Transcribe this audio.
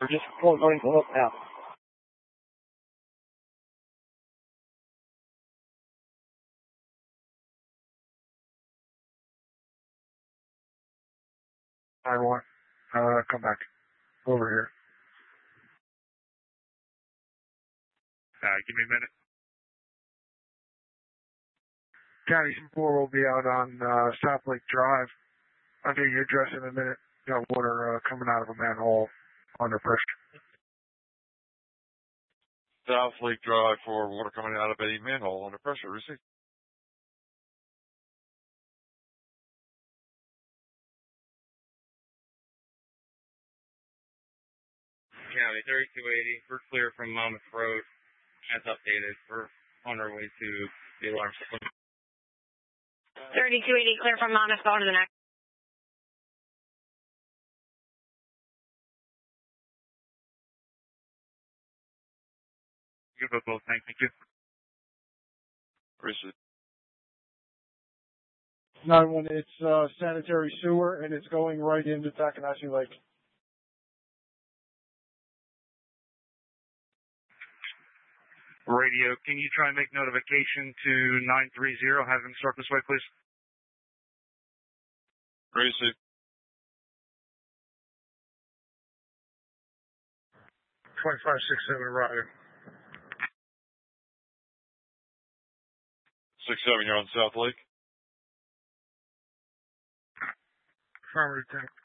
We're just going to look now. I want, come back. Over here. Give me a minute. County 4 will be out on South Lake Drive. I'll get your address in a minute. Got water coming out of a manhole under pressure. South Lake Drive for water coming out of a manhole under pressure. Receipt. County 3280. We're clear from Monmouth Road. As updated. We're on our way to the alarm system. 3280 clear from Monmouth Road to the next. You both, thank you. Receipt. 9-1, it's sanitary sewer, and it's going right into Takahashi Lake. Radio, can you try and make notification to 930? Have them start this way, please. Receipt. 2567 Ryder. 67, you're on South Lake. Affirmative 10.